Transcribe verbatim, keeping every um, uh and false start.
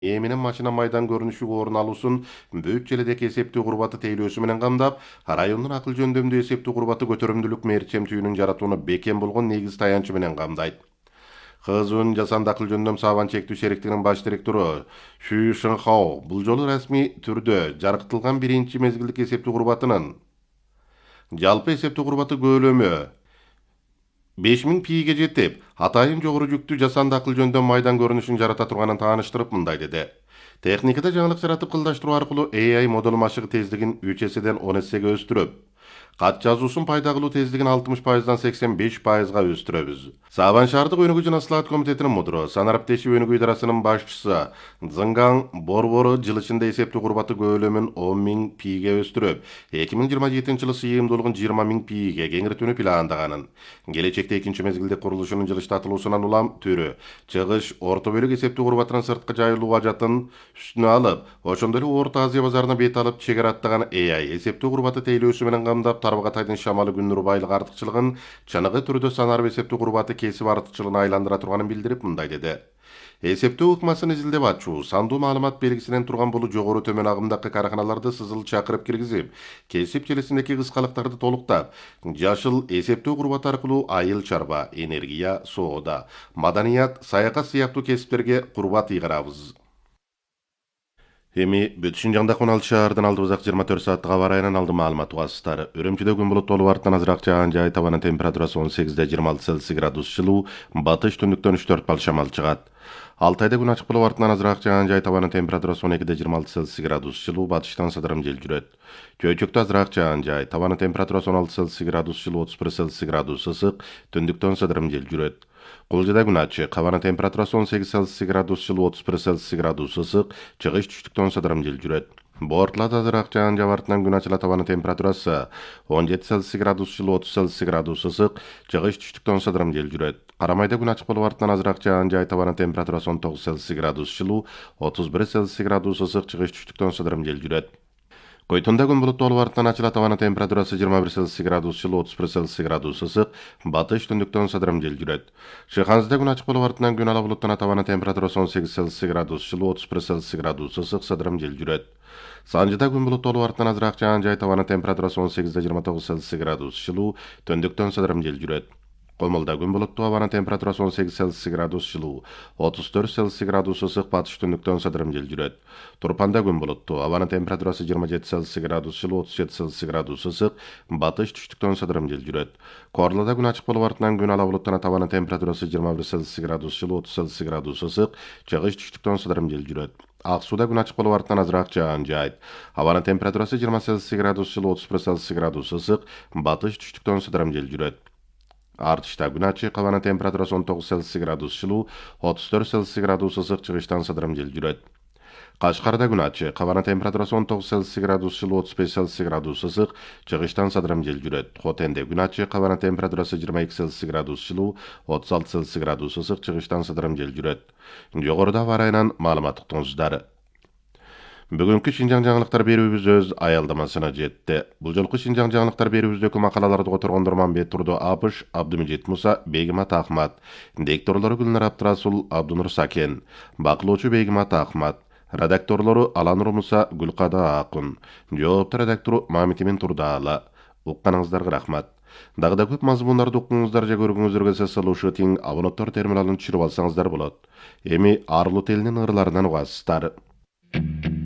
Эминен машина майдан көрүнүшү орун алуусун бүт желедеки эсептүү курбаты тейлөөсү менен камдап, райондун акыл жөндөмдүү эсептүү курбаты көтөрүмдүүлүк мээрчемтүүнүн жаратууну бекем болгон негиз таянчы менен камдайт. КСУнун жасанды акыл жөндөм сабан чектүү шериктигинин баш директору Шүй Шыңхао бул жолу расмий түрдө жарыктылган биринчи мезгилдик эсептүү курбатынын жалпы эсептүү курбаты көлөмү беш миң пиге жетип, атайын жогору жүктүү жасанды акыл жөндөм майдан көрүнүшүн жарата турганын тааныштырып мындай деди. Техникада жаңылык жаратып кылдаштыруу аркылуу A I модуль машыгы тездигин үч эседен он эсеге өстүрөп, кат жазуусун пайда кылуу тездигин алтымыш пайыздан сексен беш пайызга өстүрөбүз. Сабан шаардык өнүгүү жана ысылаат комитетинин мудуру, санариптеши өнүгүү идарасынын башчысы Зыңгаң Борбору жыл ичинде эсептүү курбаты көлөмүн он миң пиге өстүрүп, эки миң жыйырма жетинчи жылы сыйымдуулугун жыйырма миң пиге кеңиртүүнү пландаганын, келечекте экинчи мезгилдик курулушунун жылыштатылуусунан улам түрү, чыгыш орто бөлүк эсептүү курбатынын сырткы жайылуу ажатын үстүнө алып, ошондой эле Орто Азия базарына бет алып чегара аттаган A I эсептүү курбаты тейлөөсү менен камдап, Тарбагатайдын шамалы күн нуру байлык артыкчылыгын чыныгы түрдө санарып эсептүү курбаты кесип артыкчылыгына айландыра турганын билдирип мындай деди. Эсептөө ыкмасын изилдеп ачуу, сандуу маалымат белгисинен турган бул жогору төмөн агымдагы караханаларды сызыл чакырып киргизип, кесип желесиндеги кыскалыктарды толуктап, жашыл эсептөө курбаты аркылуу айыл чарба, энергия, соода, маданият, саякат сыяктуу кесиптерге курбат ыйгарабыз. Эми бүт Шынжаңдагы он алты шаардын алдыбызак жыйырма төрт сааттык аба ырайынан алды маалымат угасыздар. Үрүмчүдө күн булуттуу болуп артынан азыраак жааган жай, табанын температурасы он сегизде жыйырма алты Цельсий градус жылуу, батыш түндүктөн үч төрт бал шамал чыгат. Алтайда күн ачык болуп артынан азыраак жааган жай, табанын температурасы он экиде жыйырма алты Цельсий градус жылуу, батыштан сыдырым жел жүрөт. Чөйчөктө азыраак жааган жай, табанын температурасы он алты Цельсий градус жылуу, отуз бир Цельсий градус ысык, түндүктөн сыдырым жел жүрөт. Кулжада күн ачык, абанын температурасы он сегиз Цельсий градус жылуу, отуз бир Цельсий градус ысык, чыгыш түштүктөн сыдырым жел жүрөт. Бортулада азыраак жааган жаба артынан күн ачылат, абанын температурасы он жети Цельсий градус жылуу, отуз Цельсий градус ысык, чыгыш түштүктөн сыдырым жел жүрөт. Карамайда күн ачык болуп артынан азыраак жааган жай, табанын температурасы он тогуз Цельсий градус жылуу, отуз бир Цельсий градус ысык, чыгыш түштүктөн сыдырым жел жүрөт. Койтунда күн булуттуу болуп артынан ачылат, абанын температурасы жыйырма бир Цельсий градус жылуу, отуз бир Цельсий градус ысык, батыш түндүктөн сыдырым жел жүрөт. Шыханызда күн ачык болуп артынан күн ала булуттанат, абанын температурасы он сегиз Цельсий градус жылуу, отуз бир Цельсий градус ысык, сыдырым жел жүрөт. Санжыда күн булуттуу болуп артынан азыраак жааган жай, табанын температурасы он сегизде жыйырма тогуз Цельсий градус жылуу, түндүктөн сыдырым жел жүрөт. Комулда күн булуттуу, абанын температурасы он сегиз Цельсий градус жылуу, отуз төрт Цельсий градус ысык, батыш түндүктөн сыдырым жел жүрөт. Турпанда күн булуттуу, абанын температурасы жыйырма жети Цельсий градус жылуу, отуз жети Цельсий градус ысык, батыш түштүктөн сыдырым жел жүрөт. Корлада күн ачык болуп артынан күн ала булуттанат, абанын температурасы жыйырма бир Цельсий градус жылуу, отуз Цельсий градус ысык, чыгыш түштүктөн сыдырым жел жүрөт. Ак сууда күн ачык болуп артынан азыраак жааган жайт. Абанын температурасы жыйырма Цельсий градус жылуу, отуз бир Цельсий градус ысык, батыш түштүктөн сыдырым жел жүрөт. Артышта күн ачык, абанын температурасы он тогуз Цельсий градус жылуу, отуз төрт Цельсий градус ысык, чыгыштан сыдырым жел жүрөт. Кашкарда күн ачык, абанын температурасы он тогуз Цельсий градус жылуу, отуз беш Цельсий градус ысык, чыгыштан сыдырым жел жүрөт. Хотенде күн ачык, абанын температурасы жыйырма эки Цельсий градус жылуу, отуз алты Цельсий градус ысык, чыгыштан сыдырым жел жүрөт. Жогоруда аба ырайынан маалымат уктуңуздар. Бүгүнкү Шынжаң жаңылыктар берүүбүз өз аялдамасына жетти. Бул жолку Шынжаң жаңылыктар берүүбүздөгү макалаларды которгондор Мамбет Турду Апыш, Абдымежит Муса, Бегимат Ахмат, дикторлору Гүлнар Абдрасул, Абдунур Сакен, бакылоочу Бегимат Ахмат, редакторлору Аланур Муса, Гүлкада Акун, жоопту редактору Мамитимин Турдаала. Укканыңыздарга рахмат. Дагы да көп мазмундарды укуңуздар же көргүңүздөр келсе, салышы тең абонаттар терминалын түшүрүп алсаңыздар болот. Эми Арлут элинин ырларынан угасыздар.